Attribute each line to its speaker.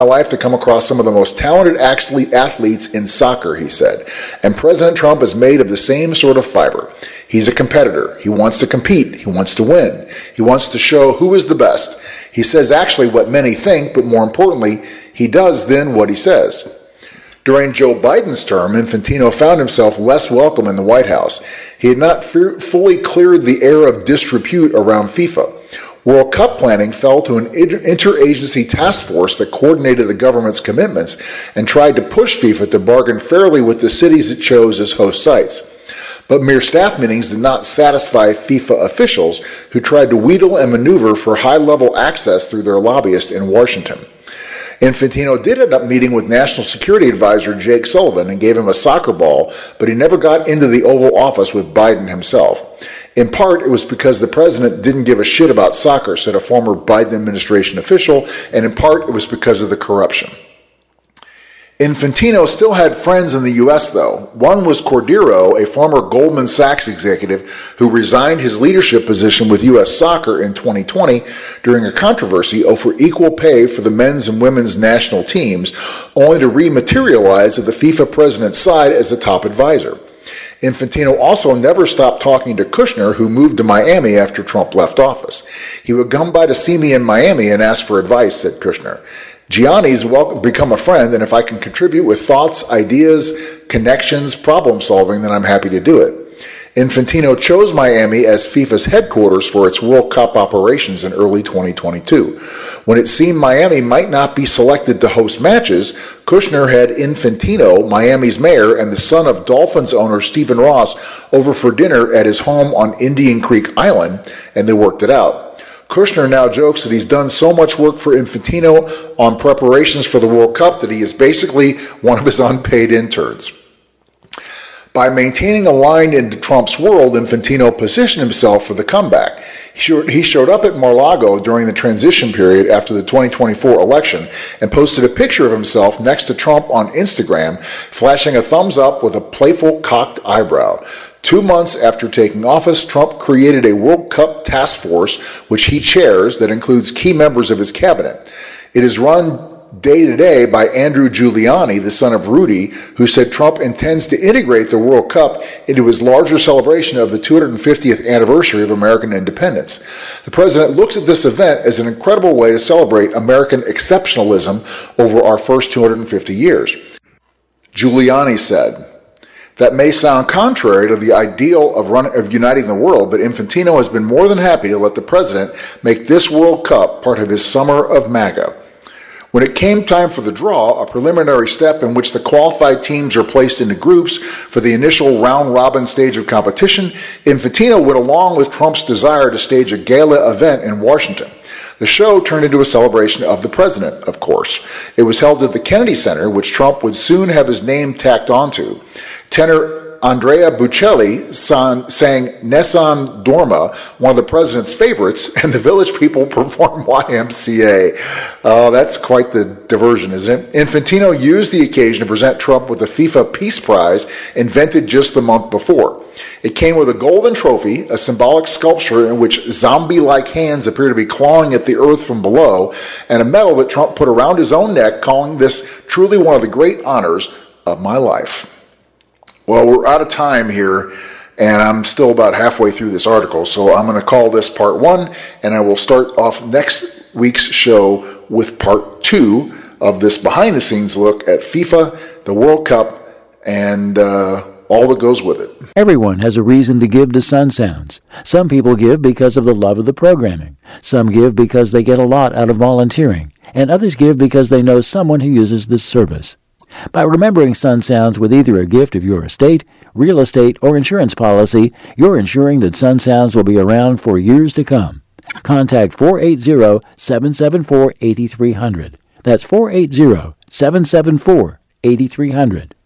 Speaker 1: my life to come across some of the most talented athletes in soccer, he said. And President Trump is made of the same sort of fiber. He's a competitor. He wants to compete. He wants to win. He wants to show who is the best. He says actually what many think, but more importantly, he does then what he says. During Joe Biden's term, Infantino found himself less welcome in the White House. He had not fully cleared the air of disrepute around FIFA. World Cup planning fell to an interagency task force that coordinated the government's commitments and tried to push FIFA to bargain fairly with the cities it chose as host sites. But mere staff meetings did not satisfy FIFA officials, who tried to wheedle and maneuver for high-level access through their lobbyist in Washington. Infantino did end up meeting with National Security Advisor Jake Sullivan and gave him a soccer ball, but he never got into the Oval Office with Biden himself. In part, it was because the president didn't give a shit about soccer, said a former Biden administration official, and in part, it was because of the corruption. Infantino still had friends in the U.S., though. One was Cordero, a former Goldman Sachs executive who resigned his leadership position with U.S. Soccer in 2020 during a controversy over equal pay for the men's and women's national teams, only to rematerialize at the FIFA president's side as a top advisor. Infantino also never stopped talking to Kushner, who moved to Miami after Trump left office. He would come by to see me in Miami and ask for advice, said Kushner. Gianni's become a friend, and if I can contribute with thoughts, ideas, connections, problem solving, then I'm happy to do it. Infantino chose Miami as FIFA's headquarters for its World Cup operations in early 2022. When it seemed Miami might not be selected to host matches, Kushner had Infantino, Miami's mayor, and the son of Dolphins owner Stephen Ross over for dinner at his home on Indian Creek Island, and they worked it out. Kushner now jokes that he's done so much work for Infantino on preparations for the World Cup that he is basically one of his unpaid interns. By maintaining a line into Trump's world, Infantino positioned himself for the comeback. He showed up at Mar-a-Lago during the transition period after the 2024 election and posted a picture of himself next to Trump on Instagram, flashing a thumbs up with a playful cocked eyebrow. 2 months after taking office, Trump created a World Cup task force, which he chairs, that includes key members of his cabinet. It is run day to day by Andrew Giuliani, the son of Rudy, who said Trump intends to integrate the World Cup into his larger celebration of the 250th anniversary of American independence. The president looks at this event as an incredible way to celebrate American exceptionalism over our first 250 years. Giuliani said, "That may sound contrary to the ideal of uniting the world, but Infantino has been more than happy to let the president make this World Cup part of his summer of MAGA." When it came time for the draw, a preliminary step in which the qualified teams are placed into groups for the initial round-robin stage of competition, Infantino went along with Trump's desire to stage a gala event in Washington. The show turned into a celebration of the president, of course. It was held at the Kennedy Center, which Trump would soon have his name tacked onto. Tenor Andrea Bocelli sang Nessun Dorma, one of the president's favorites, and the village people performed YMCA. That's quite the diversion, isn't it? Infantino used the occasion to present Trump with the FIFA Peace Prize, invented just the month before. It came with a golden trophy, a symbolic sculpture in which zombie-like hands appear to be clawing at the earth from below, and a medal that Trump put around his own neck, calling this truly one of the great honors of my life. Well, we're out of time here, and I'm still about halfway through this article, so I'm going to call this part 1, and I will start off next week's show with part 2 of this behind-the-scenes look at FIFA, the World Cup, and all that goes with it.
Speaker 2: Everyone has a reason to give to Sun Sounds. Some people give because of the love of the programming. Some give because they get a lot out of volunteering, and others give because they know someone who uses this service. By remembering Sun Sounds with either a gift of your estate, real estate, or insurance policy, you're ensuring that Sun Sounds will be around for years to come. Contact 480-774-8300. That's 480-774-8300.